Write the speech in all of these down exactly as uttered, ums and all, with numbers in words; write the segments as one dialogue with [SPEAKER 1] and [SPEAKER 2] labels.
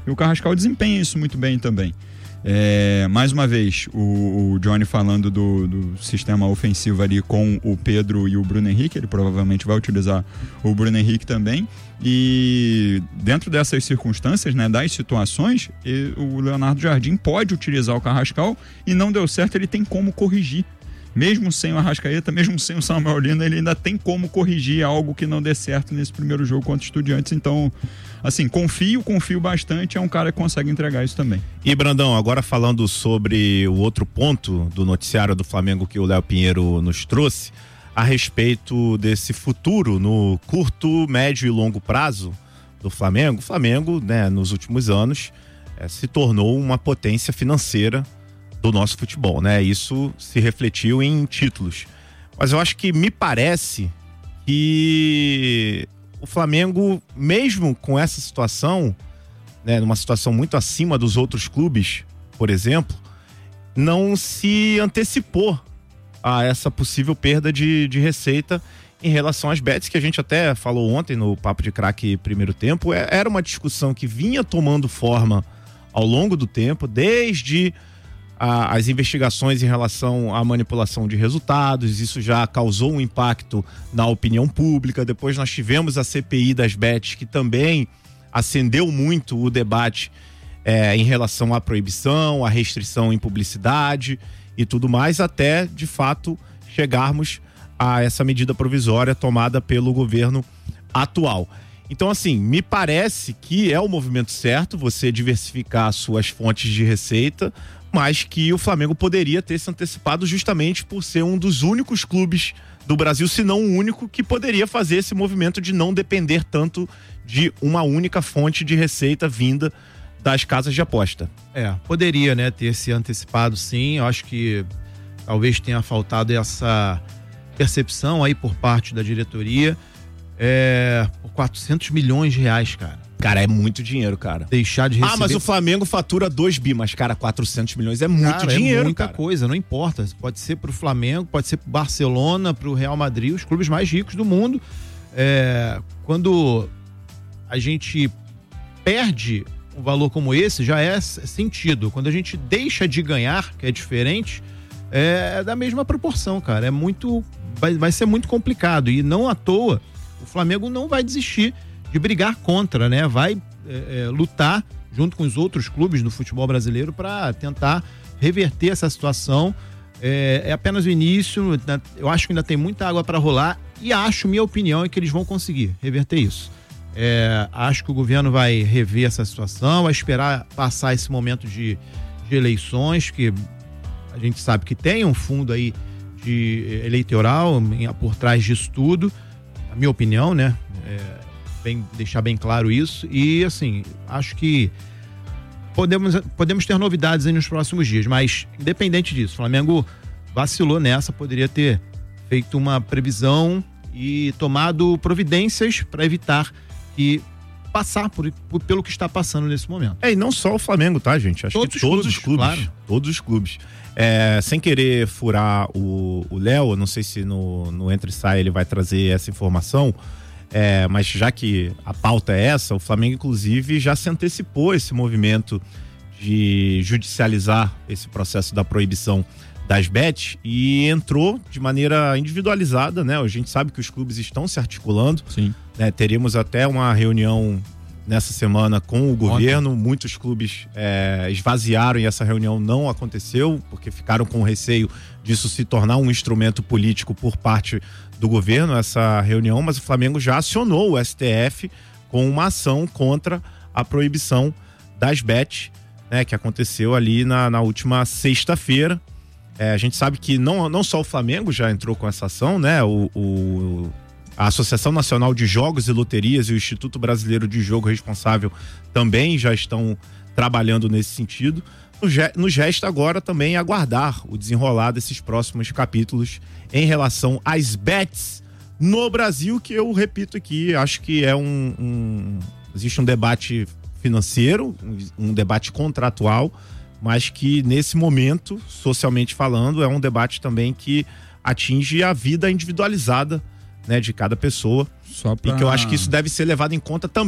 [SPEAKER 1] E o Carrascal desempenha isso muito bem também. É, mais uma vez, o, o Johnny falando do, do sistema ofensivo ali com o Pedro e o Bruno Henrique, ele provavelmente vai utilizar o Bruno Henrique também, e dentro dessas circunstâncias, né, das situações, o Leonardo Jardim pode utilizar o Carrascal, e não deu certo, ele tem como corrigir. Mesmo sem o Arrascaeta, mesmo sem o Samuel Lino, ele ainda tem como corrigir algo que não dê certo nesse primeiro jogo contra o Estudiantes. Então, assim, confio, confio bastante, é um cara que consegue entregar isso também.
[SPEAKER 2] E, Brandão, agora falando sobre o outro ponto do noticiário do Flamengo que o Léo Pinheiro nos trouxe, a respeito desse futuro no curto, médio e longo prazo do Flamengo. O Flamengo, né, nos últimos anos, é, se tornou uma potência financeira do nosso futebol, né? Isso se refletiu em títulos. Mas eu acho que me parece que o Flamengo, mesmo com essa situação, né, numa situação muito acima dos outros clubes, por exemplo, não se antecipou a essa possível perda de, de receita em relação às bets, que a gente até falou ontem no Papo de Craque primeiro tempo. Era uma discussão que vinha tomando forma ao longo do tempo, desde A, as investigações em relação à manipulação de resultados. Isso já causou um impacto na opinião pública. Depois nós tivemos a C P I das bets, que também acendeu muito o debate é, em relação à proibição, à restrição em publicidade e tudo mais, até de fato chegarmos a essa medida provisória tomada pelo governo atual. Então, assim, me parece que é o movimento certo você diversificar suas fontes de receita, mas que o Flamengo poderia ter se antecipado justamente por ser um dos únicos clubes do Brasil, se não o único, que poderia fazer esse movimento de não depender tanto de uma única fonte de receita vinda das casas de aposta.
[SPEAKER 3] É, poderia, né, ter se antecipado, sim. Eu acho que talvez tenha faltado essa percepção aí por parte da diretoria. É, por quatrocentos milhões de reais, cara.
[SPEAKER 2] Cara, é muito dinheiro, cara.
[SPEAKER 3] Deixar de receber...
[SPEAKER 2] Ah, mas o Flamengo fatura dois bi, mas, cara, quatrocentos milhões é muito cara, dinheiro,
[SPEAKER 3] é muita
[SPEAKER 2] cara.
[SPEAKER 3] coisa, não importa. Pode ser pro Flamengo, pode ser pro Barcelona, pro Real Madrid, os clubes mais ricos do mundo. É, quando a gente perde um valor como esse, já é sentido. Quando a gente deixa de ganhar, que é diferente, é da mesma proporção, cara. É muito... Vai, vai ser muito complicado. E não à toa, o Flamengo não vai desistir de brigar contra, né? Vai é, é, lutar junto com os outros clubes do futebol brasileiro para tentar reverter essa situação. É, é apenas o início, eu acho que ainda tem muita água para rolar e acho, minha opinião, é que eles vão conseguir reverter isso. É, acho que o governo vai rever essa situação, vai esperar passar esse momento de, de eleições, que a gente sabe que tem um fundo aí de eleitoral por trás disso tudo, a minha opinião, né? É, Bem, deixar bem claro isso. E assim, acho que podemos, podemos ter novidades aí nos próximos dias, mas independente disso, o Flamengo vacilou nessa, poderia ter feito uma previsão e tomado providências para evitar que passar por, por, pelo que está passando nesse momento.
[SPEAKER 2] É, e não só o Flamengo, tá, gente? Acho
[SPEAKER 3] todos
[SPEAKER 2] que todos
[SPEAKER 3] os clubes,
[SPEAKER 2] os clubes,
[SPEAKER 3] claro.
[SPEAKER 2] todos os clubes. É, sem querer furar o Léo, não sei se no, no Entra e Sai ele vai trazer essa informação. É, mas já que a pauta é essa, o Flamengo inclusive já se antecipou esse movimento de judicializar esse processo da proibição das bets e entrou de maneira individualizada, né? A gente sabe que os clubes estão se articulando.
[SPEAKER 1] Sim.
[SPEAKER 2] Né? Teríamos até uma reunião nessa semana com o governo. Ontem. Muitos clubes é, esvaziaram e essa reunião não aconteceu porque ficaram com receio disso se tornar um instrumento político por parte do governo, essa reunião, mas o Flamengo já acionou o S T F com uma ação contra a proibição das bets, né, que aconteceu ali na, na última sexta-feira. É, a gente sabe que não, não só o Flamengo já entrou com essa ação, né? O, o, a Associação Nacional de Jogos e Loterias e o Instituto Brasileiro de Jogo Responsável também já estão trabalhando nesse sentido. Nos resta agora também aguardar o desenrolar desses próximos capítulos em relação às bets no Brasil, que eu repito aqui, acho que é um, um existe um debate financeiro, um, um debate contratual, mas que nesse momento, socialmente falando, é um debate também que atinge a vida individualizada, né, de cada pessoa.
[SPEAKER 1] Só pra...
[SPEAKER 2] E que eu acho que isso deve ser levado em conta também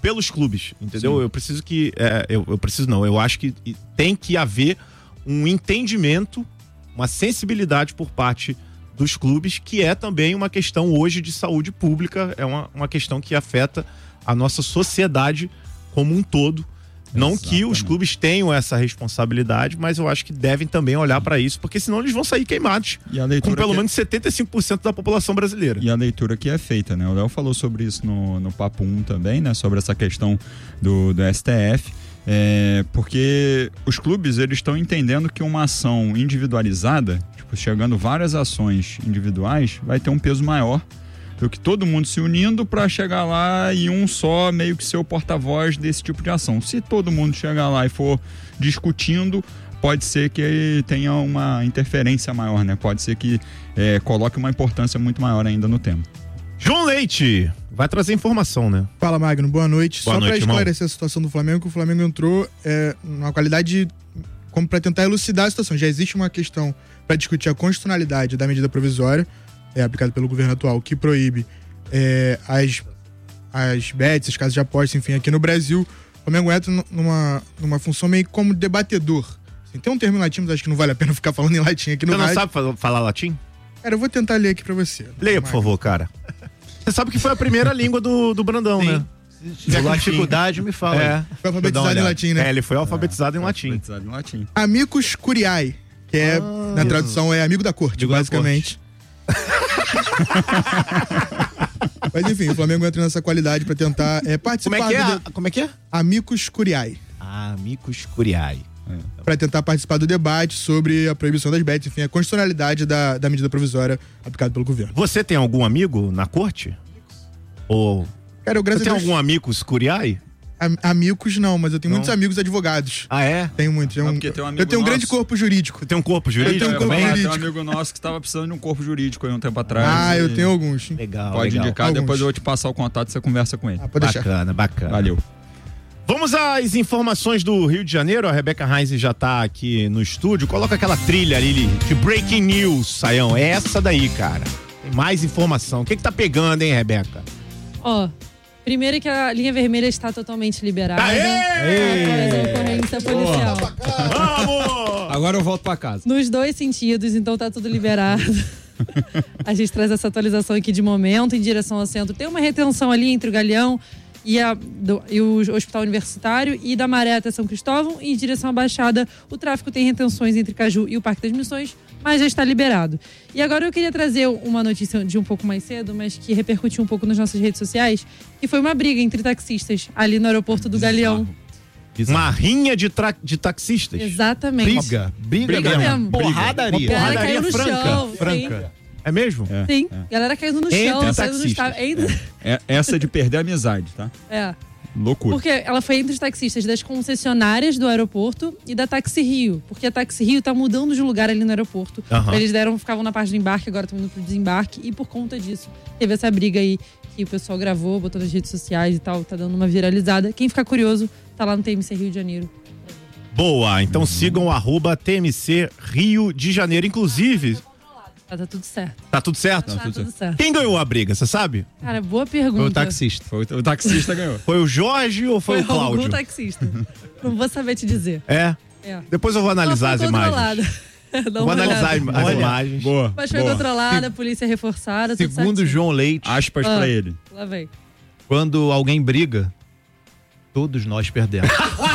[SPEAKER 2] pelos clubes, entendeu? Sim. Eu preciso que, é, eu, eu preciso não, eu acho que tem que haver um entendimento, uma sensibilidade por parte dos clubes, que é também uma questão hoje de saúde pública, é uma, uma questão que afeta a nossa sociedade como um todo. Não Exatamente. Que os clubes tenham essa responsabilidade, mas eu acho que devem também olhar para isso, porque senão eles vão sair queimados.
[SPEAKER 1] E a leitura
[SPEAKER 2] com pelo
[SPEAKER 1] que...
[SPEAKER 2] menos setenta e cinco por cento da população brasileira.
[SPEAKER 1] E a leitura que é feita, né? O Léo falou sobre isso no, no Papo um também, né? Sobre essa questão do, do S T F. É, porque os clubes, eles estão entendendo que uma ação individualizada, tipo, chegando várias ações individuais, vai ter um peso maior do que todo mundo se unindo para chegar lá e um só meio que ser o porta-voz desse tipo de ação. Se todo mundo chegar lá e for discutindo, pode ser que tenha uma interferência maior, né? Pode ser que é, coloque uma importância muito maior ainda no tema.
[SPEAKER 2] João Leite vai trazer informação, né?
[SPEAKER 4] Fala, Magno, boa noite.
[SPEAKER 2] Boa
[SPEAKER 4] Só para esclarecer
[SPEAKER 2] irmão.
[SPEAKER 4] a situação do Flamengo, o Flamengo entrou é, numa qualidade como para tentar elucidar a situação. Já existe uma questão para discutir a constitucionalidade da medida provisória é, aplicada pelo governo atual, que proíbe é, as, as bets, as casas de aposta, enfim, aqui no Brasil. O Flamengo entra numa, numa função meio como debatedor. Assim, tem um termo em latim, mas acho que não vale a pena ficar falando em latim aqui no
[SPEAKER 2] rádio. Você não
[SPEAKER 4] rádio.
[SPEAKER 2] sabe falar latim?
[SPEAKER 4] Cara, eu vou tentar ler aqui pra você.
[SPEAKER 2] Leia, por favor, cara. Você sabe que foi a primeira língua do, do Brandão,
[SPEAKER 3] Sim.
[SPEAKER 2] né?
[SPEAKER 3] Se tiver com dificuldade, me fala.
[SPEAKER 2] É.
[SPEAKER 4] Foi alfabetizado em latim, né?
[SPEAKER 2] É, ele foi alfabetizado é, em latim.
[SPEAKER 1] Alfabetizado em latim.
[SPEAKER 4] Amicus curiae, que é, ah, na tradução, é amigo da corte, amigo basicamente. Da corte. Mas enfim, o Flamengo entra nessa qualidade pra tentar é, participar...
[SPEAKER 2] Como é que é?
[SPEAKER 4] Do...
[SPEAKER 2] Como é que é?
[SPEAKER 4] Amicus curiae.
[SPEAKER 2] Ah, amicus curiae.
[SPEAKER 4] É. Para tentar participar do debate sobre a proibição das bets, enfim, a constitucionalidade da, da medida provisória aplicada pelo governo.
[SPEAKER 2] Você tem algum amigo na corte? Ou...
[SPEAKER 4] Cara, eu,
[SPEAKER 2] Você tem
[SPEAKER 4] Deus...
[SPEAKER 2] algum amicus curiae?
[SPEAKER 4] Am amigos não, mas eu tenho
[SPEAKER 2] não.
[SPEAKER 4] muitos amigos advogados.
[SPEAKER 2] Ah, é?
[SPEAKER 4] Tenho muitos. Um...
[SPEAKER 1] Ah, tem um amigo
[SPEAKER 4] eu tenho um
[SPEAKER 1] nosso.
[SPEAKER 4] grande corpo jurídico.
[SPEAKER 2] Você tem um corpo jurídico?
[SPEAKER 4] Eu tenho um corpo
[SPEAKER 1] também,
[SPEAKER 4] jurídico.
[SPEAKER 1] Tem um amigo nosso que estava precisando de um corpo jurídico aí um tempo atrás.
[SPEAKER 4] Ah,
[SPEAKER 1] e...
[SPEAKER 4] eu tenho alguns.
[SPEAKER 2] Legal,
[SPEAKER 1] Pode
[SPEAKER 2] legal.
[SPEAKER 1] indicar,
[SPEAKER 4] Alguns.
[SPEAKER 1] depois eu vou te passar o contato e você conversa com ele.
[SPEAKER 4] Ah, pode deixar.
[SPEAKER 2] Bacana, bacana.
[SPEAKER 1] Valeu.
[SPEAKER 2] Vamos às informações do Rio de Janeiro. A Rebeca Heinz já tá aqui no estúdio. Coloca aquela trilha ali de Breaking News, Saião. É essa daí, cara. Tem mais informação. O que que tá pegando, hein, Rebeca?
[SPEAKER 5] Ó, primeiro que a linha vermelha está totalmente liberada.
[SPEAKER 2] Aê!
[SPEAKER 5] Após a ocorrência policial.
[SPEAKER 2] Vamos!
[SPEAKER 1] Agora eu volto pra casa.
[SPEAKER 5] Nos dois sentidos, então tá tudo liberado. A gente traz essa atualização aqui de momento em direção ao centro. Tem uma retenção ali entre o Galeão e, a, do, e o Hospital Universitário e da Maré até São Cristóvão, e em direção à Baixada o tráfego tem retenções entre Caju e o Parque das Missões, mas já está liberado. E agora eu queria trazer uma notícia de um pouco mais cedo, mas que repercutiu um pouco nas nossas redes sociais, que foi uma briga entre taxistas ali no aeroporto do Galeão.
[SPEAKER 2] Uma rinha de, tra... de taxistas.
[SPEAKER 5] Exatamente.
[SPEAKER 3] Briga. Briga,
[SPEAKER 5] Briga
[SPEAKER 3] mesmo.
[SPEAKER 5] mesmo.
[SPEAKER 3] Porradaria.
[SPEAKER 5] Galera
[SPEAKER 2] Porradaria
[SPEAKER 5] caiu no
[SPEAKER 2] franca.
[SPEAKER 5] chão.
[SPEAKER 2] franca.
[SPEAKER 5] Sim.
[SPEAKER 2] É mesmo?
[SPEAKER 1] É,
[SPEAKER 5] Sim,
[SPEAKER 1] é.
[SPEAKER 5] galera caindo no
[SPEAKER 2] Entre
[SPEAKER 5] chão, saindo do
[SPEAKER 2] taxistas.
[SPEAKER 5] estado. Ainda...
[SPEAKER 1] É, essa é de perder a amizade, tá?
[SPEAKER 5] É.
[SPEAKER 1] Loucura.
[SPEAKER 5] Porque ela foi entre os taxistas das concessionárias do aeroporto e da Táxi Rio. Porque a Táxi Rio tá mudando de lugar ali no aeroporto.
[SPEAKER 2] Uhum.
[SPEAKER 5] Eles deram, ficavam na parte do embarque, agora estão indo pro desembarque. E por conta disso, teve essa briga aí que o pessoal gravou, botou nas redes sociais e tal, tá dando uma viralizada. Quem ficar curioso, tá lá no T M C Rio de Janeiro.
[SPEAKER 2] Boa, então sigam o arroba T M C Rio de Janeiro. Inclusive,
[SPEAKER 5] Tá, tá tudo certo.
[SPEAKER 2] tá tudo certo?
[SPEAKER 5] Tá tudo certo.
[SPEAKER 2] Quem ganhou a briga, você sabe?
[SPEAKER 5] Cara, boa pergunta.
[SPEAKER 3] Foi o taxista.
[SPEAKER 1] Foi o, o taxista ganhou.
[SPEAKER 2] Foi o Jorge ou foi,
[SPEAKER 5] Foi
[SPEAKER 2] o Cláudio?
[SPEAKER 5] algum taxista. Não vou saber te dizer.
[SPEAKER 2] É?
[SPEAKER 5] É.
[SPEAKER 2] Depois eu vou analisar as
[SPEAKER 5] Ela foi
[SPEAKER 2] imagens.
[SPEAKER 5] controlada. Dá
[SPEAKER 2] Vou
[SPEAKER 5] uma
[SPEAKER 2] analisar
[SPEAKER 5] olhada.
[SPEAKER 2] as
[SPEAKER 3] Olha,
[SPEAKER 2] imagens.
[SPEAKER 1] Boa.
[SPEAKER 5] Mas foi
[SPEAKER 1] boa.
[SPEAKER 5] controlada, a polícia reforçada. tudo
[SPEAKER 3] Segundo
[SPEAKER 5] certinho.
[SPEAKER 3] João Leite,
[SPEAKER 1] Aspas
[SPEAKER 5] Ah.
[SPEAKER 1] pra ele.
[SPEAKER 5] Lá vem.
[SPEAKER 3] quando alguém briga, todos nós perdemos.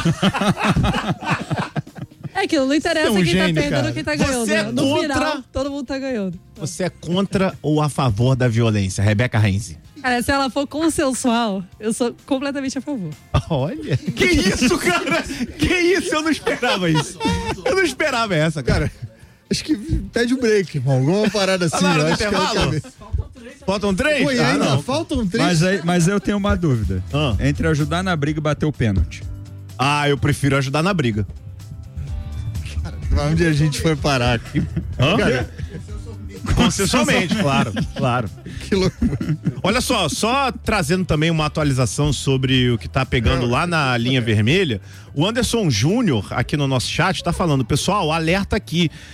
[SPEAKER 5] É aquilo, não interessa
[SPEAKER 3] Você é um
[SPEAKER 5] quem
[SPEAKER 3] gênio,
[SPEAKER 5] tá perdendo
[SPEAKER 3] cara.
[SPEAKER 5] ou quem tá ganhando.
[SPEAKER 2] Você é
[SPEAKER 5] né? No
[SPEAKER 2] contra-
[SPEAKER 5] final, todo mundo tá ganhando.
[SPEAKER 2] Você é contra ou a favor da violência? Rebeca Heinz.
[SPEAKER 5] Cara, se ela for consensual, eu sou completamente a favor.
[SPEAKER 3] Olha.
[SPEAKER 2] Que isso, cara? Que isso? Eu não esperava isso. Eu não esperava essa, cara.
[SPEAKER 4] Acho que pede o break, irmão. Alguma parada assim.
[SPEAKER 2] Tá na hora
[SPEAKER 4] eu
[SPEAKER 2] do
[SPEAKER 4] acho que ela
[SPEAKER 2] intervalo?
[SPEAKER 4] quer ver.
[SPEAKER 2] Faltam três?
[SPEAKER 4] Pô, e
[SPEAKER 2] Ah,
[SPEAKER 4] ainda
[SPEAKER 2] não.
[SPEAKER 4] faltam três.
[SPEAKER 1] Mas, aí, mas eu tenho uma dúvida.
[SPEAKER 2] Ah.
[SPEAKER 1] Entre ajudar na briga e bater o pênalti.
[SPEAKER 2] Ah, eu prefiro ajudar na briga.
[SPEAKER 4] Onde a gente foi parar aqui?
[SPEAKER 2] Hã?
[SPEAKER 4] Cara,
[SPEAKER 2] Consensualmente, claro, claro.
[SPEAKER 4] que loucura.
[SPEAKER 2] Olha só, só trazendo também uma atualização sobre o que tá pegando lá na linha vermelha, o Anderson Júnior, aqui no nosso chat, tá falando, pessoal, alerta aqui,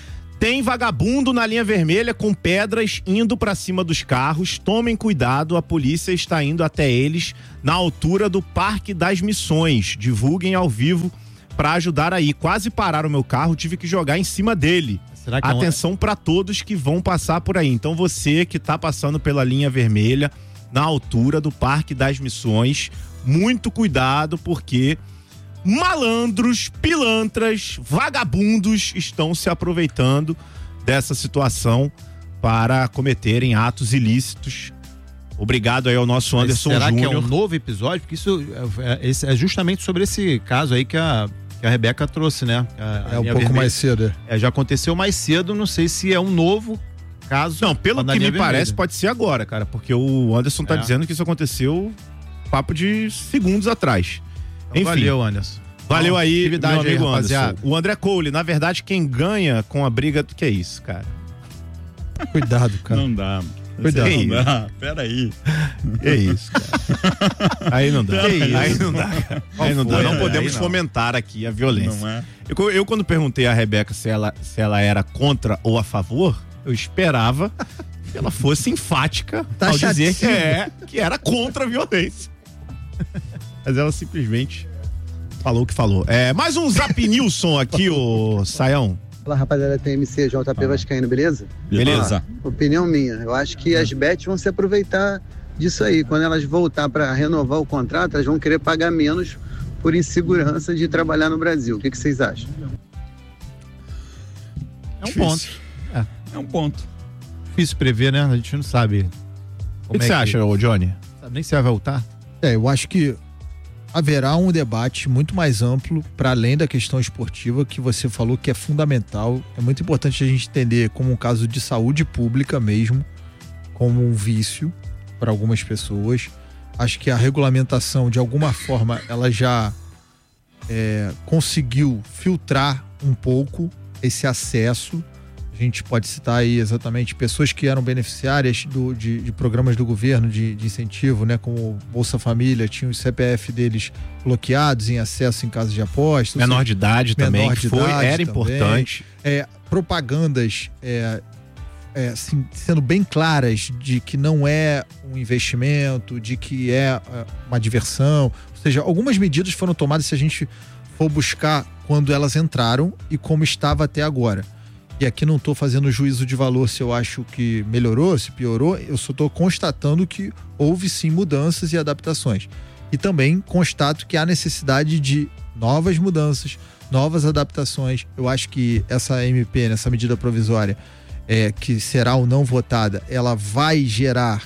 [SPEAKER 2] Tem vagabundo na linha vermelha com pedras indo pra cima dos carros. Tomem cuidado, a polícia está indo até eles na altura do Parque das Missões. Divulguem ao vivo pra ajudar aí. Quase pararam o meu carro, tive que jogar em cima dele.
[SPEAKER 3] Será que é um-
[SPEAKER 2] Atenção pra todos que vão passar por aí. Então você que tá passando pela linha vermelha na altura do Parque das Missões, muito cuidado, porque malandros, pilantras, vagabundos estão se aproveitando dessa situação para cometerem atos ilícitos. Obrigado aí ao nosso
[SPEAKER 3] Mas
[SPEAKER 2] Anderson
[SPEAKER 3] será
[SPEAKER 2] Júnior.
[SPEAKER 3] que é um novo episódio? Porque isso é, é- esse é justamente sobre esse caso aí que a, que a Rebeca trouxe, né? A- a
[SPEAKER 6] É um
[SPEAKER 3] linha
[SPEAKER 6] pouco
[SPEAKER 3] vermelha.
[SPEAKER 6] mais cedo.
[SPEAKER 3] É, já aconteceu mais cedo, não sei se é um novo caso.
[SPEAKER 2] Não, pelo
[SPEAKER 3] na
[SPEAKER 2] que me
[SPEAKER 3] linha vermelha.
[SPEAKER 2] parece, pode ser agora, cara, porque o Anderson tá
[SPEAKER 3] É.
[SPEAKER 2] dizendo que isso aconteceu papo de segundos atrás.
[SPEAKER 3] Então,
[SPEAKER 2] Enfim.
[SPEAKER 3] valeu, Anderson.
[SPEAKER 2] Valeu aí, meu
[SPEAKER 3] Atividade aí,
[SPEAKER 2] amigo
[SPEAKER 3] rapaziada.
[SPEAKER 2] Anderson. O André Cole, na verdade, quem ganha com a briga... Que é isso, cara?
[SPEAKER 6] Cuidado, cara.
[SPEAKER 1] Não dá.
[SPEAKER 6] Cuidado.
[SPEAKER 1] Não dá. Pera aí.
[SPEAKER 2] Que é isso, cara? Aí não dá.
[SPEAKER 1] Que isso?
[SPEAKER 2] Aí não dá, cara. Aí não dá.
[SPEAKER 1] foi?
[SPEAKER 2] Não
[SPEAKER 1] Aí
[SPEAKER 2] podemos
[SPEAKER 1] não.
[SPEAKER 2] fomentar aqui a violência.
[SPEAKER 1] Não é?
[SPEAKER 2] Eu, eu, quando perguntei à Rebeca se ela, se ela era contra ou a favor, eu esperava que ela fosse enfática
[SPEAKER 6] Tá
[SPEAKER 2] ao dizer que,
[SPEAKER 6] chatinho.
[SPEAKER 2] é, que era contra a violência. Mas ela simplesmente falou o que falou. É, mais um Zap Nilson aqui, ô Saião.
[SPEAKER 7] Fala, rapaziada, T M C, J P Vascaíno, beleza?
[SPEAKER 2] Beleza.
[SPEAKER 7] Ó, opinião minha, eu acho que as bets vão se aproveitar disso aí. Quando elas voltar para renovar o contrato, elas vão querer pagar menos por insegurança de trabalhar no Brasil. O que, que vocês acham?
[SPEAKER 3] É um
[SPEAKER 1] Difícil.
[SPEAKER 3] ponto.
[SPEAKER 1] É um ponto.
[SPEAKER 3] Difícil prever, né? A gente não sabe.
[SPEAKER 2] O que, que você acha, ô Johnny?
[SPEAKER 3] Sabe nem se vai voltar.
[SPEAKER 6] É, eu acho que haverá um debate muito mais amplo para além da questão esportiva que você falou que é fundamental. É muito importante a gente entender como um caso de saúde pública mesmo, como um vício para algumas pessoas. Acho que a regulamentação, de alguma forma, ela já é, conseguiu filtrar um pouco esse acesso. A gente pode citar aí exatamente pessoas que eram beneficiárias do, de, de programas do governo de, de incentivo, né, como Bolsa Família, tinham o C P F deles bloqueados em acesso em casas de apostas.
[SPEAKER 2] Menor
[SPEAKER 6] ou seja,
[SPEAKER 2] de idade também,
[SPEAKER 6] menor
[SPEAKER 2] que
[SPEAKER 6] de
[SPEAKER 2] foi,
[SPEAKER 6] idade
[SPEAKER 2] era
[SPEAKER 6] também.
[SPEAKER 2] importante.
[SPEAKER 6] é, propagandas é, é, assim, sendo bem claras de que não é um investimento, de que é, é uma diversão. Ou seja, algumas medidas foram tomadas se a gente for buscar quando elas entraram e como estava até agora. E aqui não estou fazendo juízo de valor se eu acho que melhorou, se piorou, eu só estou constatando que houve sim mudanças e adaptações. E também constato que há necessidade de novas mudanças, novas adaptações. Eu acho que essa M P, nessa medida provisória, é, que será ou não votada, ela vai gerar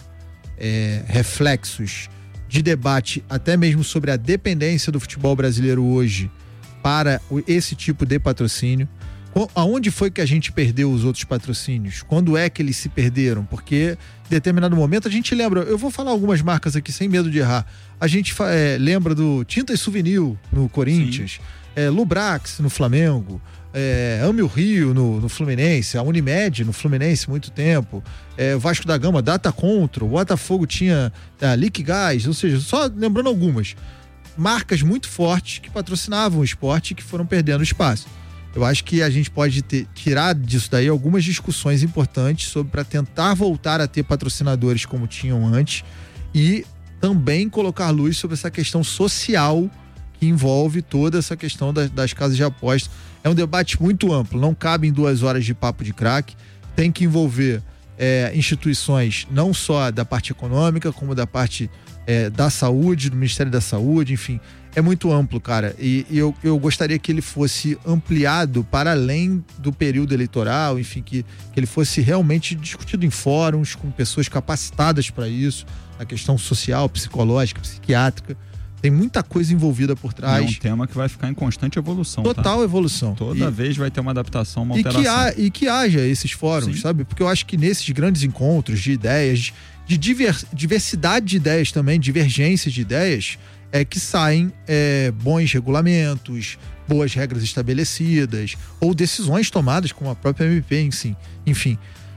[SPEAKER 6] é, reflexos de debate até mesmo sobre a dependência do futebol brasileiro hoje para o- esse tipo de patrocínio. O- Aonde foi que a gente perdeu os outros patrocínios? Quando é que eles se perderam? Porque em determinado momento a gente lembra, eu vou falar algumas marcas aqui sem medo de errar. A gente fa- é, lembra do Tintas Souvenir no Corinthians, é, Lubrax no Flamengo, é, Ame o Rio no, no Fluminense, a Unimed no Fluminense muito tempo, é, Vasco da Gama, Data Control, o Botafogo tinha a Liquigás, ou seja, só lembrando algumas marcas muito fortes que patrocinavam o esporte e que foram perdendo espaço. Eu acho que a gente pode ter, tirar disso daí algumas discussões importantes sobre para tentar voltar a ter patrocinadores como tinham antes e também colocar luz sobre essa questão social que envolve toda essa questão das, das casas de aposta. É um debate muito amplo, não cabe em duas horas de papo de craque, tem que envolver é, instituições não só da parte econômica, como da parte é, da saúde, do Ministério da Saúde, enfim. É muito amplo, cara, e, e eu, eu gostaria que ele fosse ampliado para além do período eleitoral, enfim, que, que ele fosse realmente discutido em fóruns, com pessoas capacitadas para isso, a questão social, psicológica, psiquiátrica. Tem muita coisa envolvida por
[SPEAKER 1] É um
[SPEAKER 6] trás.
[SPEAKER 1] tema que vai ficar em constante evolução.
[SPEAKER 6] Total
[SPEAKER 1] tá?
[SPEAKER 6] evolução.
[SPEAKER 1] Toda
[SPEAKER 6] E-
[SPEAKER 1] vez vai ter uma adaptação, uma
[SPEAKER 6] e
[SPEAKER 1] alteração.
[SPEAKER 6] que, há, e que haja esses fóruns,
[SPEAKER 1] Sim.
[SPEAKER 6] sabe? Porque eu acho que nesses grandes encontros de ideias, de diver- diversidade de ideias também, divergências de ideias, é que saem é, bons regulamentos, boas regras estabelecidas, ou decisões tomadas como a própria M P em si. Enfim,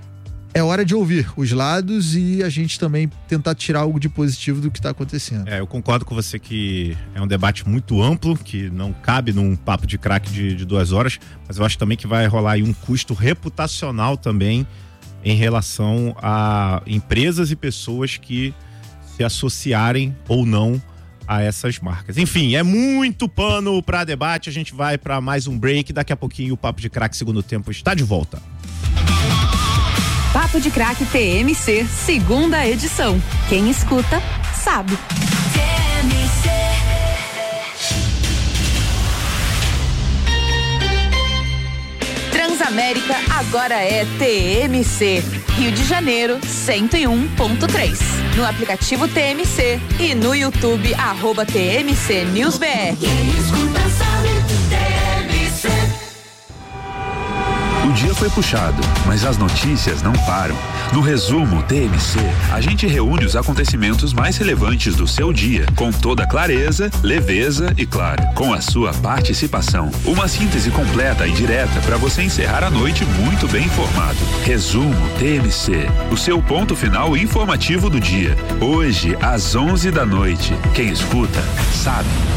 [SPEAKER 6] é hora de ouvir os lados e a gente também tentar tirar algo de positivo do que está acontecendo.
[SPEAKER 2] É, eu concordo com você que é um debate muito amplo, que não cabe num papo de craque de, de duas horas, mas eu acho também que vai rolar aí um custo reputacional também em relação a empresas e pessoas que se associarem ou não a essas marcas. Enfim, é muito pano para debate, a gente vai para mais um break, daqui a pouquinho o Papo de Craque segundo tempo está de volta.
[SPEAKER 8] Papo de Craque T M C, segunda edição. Quem escuta, sabe. T M C. Transamérica agora é T M C. Rio de Janeiro, cento e um ponto três. No aplicativo T M C e no YouTube, arroba T M C News B R. Quem escuta sabe, T M C.
[SPEAKER 9] O dia foi puxado, mas as notícias não param. No resumo T M C, a gente reúne os acontecimentos mais relevantes do seu dia, com toda clareza, leveza e, claro, com a sua participação. Uma síntese completa e direta para você encerrar a noite muito bem informado. Resumo T M C, o seu ponto final informativo do dia. Hoje, às onze da noite. Quem escuta, sabe.